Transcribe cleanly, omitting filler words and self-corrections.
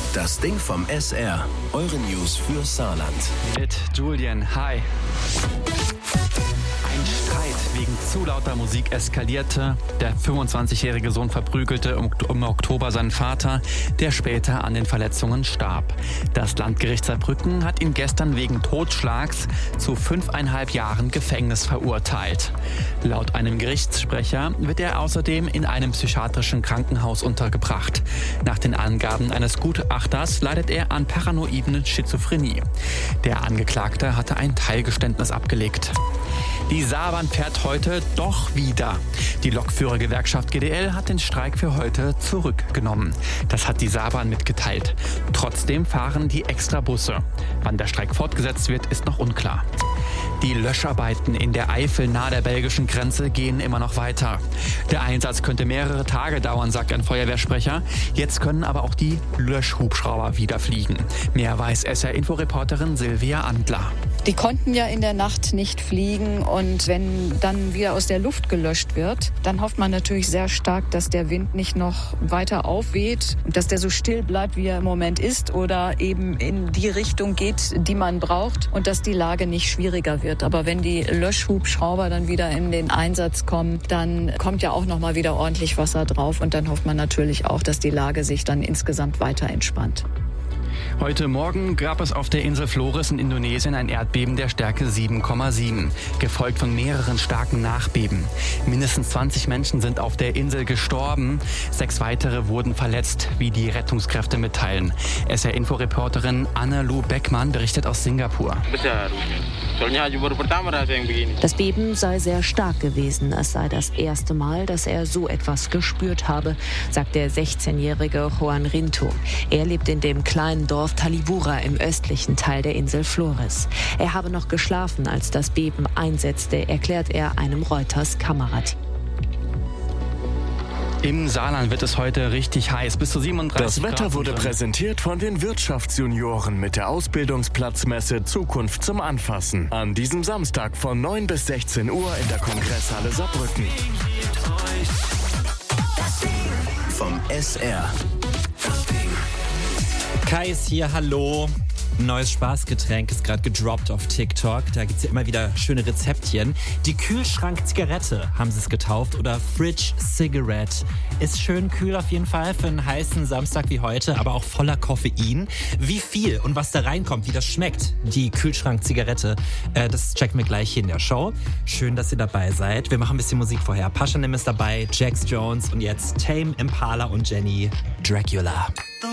Das Ding vom SR. Eure News für Saarland. Mit Julian, hi. Ein Streit wegen zu lauter Musik eskalierte. Der 25-jährige Sohn verprügelte im Oktober seinen Vater, der später an den Verletzungen starb. Das Landgericht Saarbrücken hat ihn gestern wegen Totschlags zu 5,5 Jahren Gefängnis verurteilt. Laut einem Gerichtssprecher wird er außerdem in einem psychiatrischen Krankenhaus untergebracht. Nach den Angaben eines Gutachters leidet er an paranoiden Schizophrenie. Der Angeklagte hatte ein Teilgeständnis abgelegt. Die Saarbahn fährt heute doch wieder. Die Lokführergewerkschaft GDL hat den Streik für heute zurückgenommen. Das hat die Saarbahn mitgeteilt. Trotzdem fahren die Extrabusse. Wann der Streik fortgesetzt wird, ist noch unklar. Die Löscharbeiten in der Eifel nahe der belgischen Grenze gehen immer noch weiter. Der Einsatz könnte mehrere Tage dauern, sagt ein Feuerwehrsprecher. Jetzt können aber auch die Löschhubschrauber wieder fliegen. Mehr weiß SR-Info-Reporterin Silvia Andler. Die konnten ja in der Nacht nicht fliegen und wenn dann wieder aus der Luft gelöscht wird, dann hofft man natürlich sehr stark, dass der Wind nicht noch weiter aufweht und dass der so still bleibt, wie er im Moment ist oder eben in die Richtung geht, die man braucht und dass die Lage nicht schwieriger wird. Aber wenn die Löschhubschrauber dann wieder in den Einsatz kommen, dann kommt ja auch noch mal wieder ordentlich Wasser drauf und dann hofft man natürlich auch, dass die Lage sich dann insgesamt weiter entspannt. Heute Morgen gab es auf der Insel Flores in Indonesien ein Erdbeben der Stärke 7,7, gefolgt von mehreren starken Nachbeben. Mindestens 20 Menschen sind auf der Insel gestorben, 6 weitere wurden verletzt, wie die Rettungskräfte mitteilen. SR-Info-Reporterin Anne-Lu Beckmann berichtet aus Singapur. Das Beben sei sehr stark gewesen. Es sei das erste Mal, dass er so etwas gespürt habe, sagt der 16-jährige Juan Rinto. Er lebt in dem kleinen Dorf Talibura im östlichen Teil der Insel Flores. Er habe noch geschlafen, als das Beben einsetzte, erklärt er einem Reuters-Kamerateam. Im Saarland wird es heute richtig heiß, bis zu 37 Das Wetter Grad wurde präsentiert von den Wirtschaftsjunioren mit der Ausbildungsplatzmesse Zukunft zum Anfassen. An diesem Samstag von 9 bis 16 Uhr in der Kongresshalle Saarbrücken. Vom SR. Kai ist hier, hallo. Ein neues Spaßgetränk ist gerade gedroppt auf TikTok. Da gibt es ja immer wieder schöne Rezeptchen. Die Kühlschrank-Zigarette haben sie es getauft oder Fridge Cigarette. Ist schön kühl auf jeden Fall für einen heißen Samstag wie heute, aber auch voller Koffein. Wie viel und was da reinkommt, wie das schmeckt, die Kühlschrank-Zigarette, das checken wir gleich hier in der Show. Schön, dass ihr dabei seid. Wir machen ein bisschen Musik vorher. Paschanim ist dabei, Jax Jones und jetzt Tame Impala und Jenny, Dracula.